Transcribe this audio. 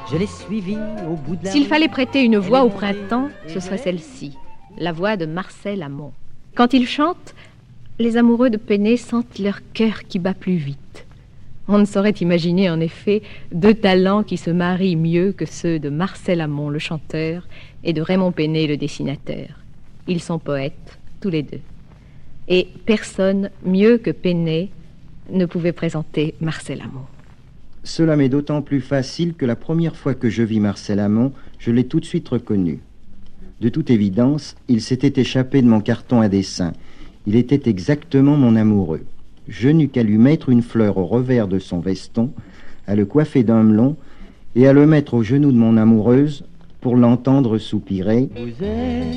je l'ai suivi au bout de la S'il rue. fallait prêter une voix au printemps, ce serait celle-ci, la voix de Marcel Amont. Quand il chante, les amoureux de Pénée sentent leur cœur qui bat plus vite. On ne saurait imaginer en effet deux talents qui se marient mieux que ceux de Marcel Amont, le chanteur, et de Raymond Pénée, le dessinateur. Ils sont poètes, tous les deux. Et personne mieux que Pénée ne pouvait présenter Marcel Amont. Cela m'est d'autant plus facile que la première fois que je vis Marcel Amont, je l'ai tout de suite reconnu. De toute évidence, il s'était échappé de mon carton à dessin. Il était exactement mon amoureux. Je n'eus qu'à lui mettre une fleur au revers de son veston, à le coiffer d'un melon et à le mettre au genou de mon amoureuse pour l'entendre soupirer. Vous êtes